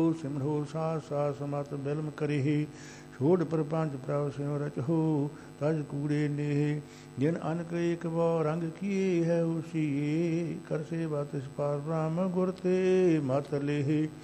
ਸਿਮਰੋ ਸਾਸ ਸਾਸ ਮਤ ਬਿਲਮ ਕਰਿ ਛੋੜ ਪ੍ਰਪੰਚ ਪ੍ਰਭ ਸਿਉ ਰਚਹੁ ਤਜ ਕੂੜੇ ਨੇਹ ਜਿਨ ਅਨਕ ਏਕ ਬੋ ਰੰਗ ਕੀਏ ਹੈ ਹੋਸ਼ੀਏ ਕਰ ਸੇਵਾ ਤਿਸ ਪਾਰ ਬ੍ਰਹਮ ਗੁਰ ਤੇ ਮਤ ਲੇਹ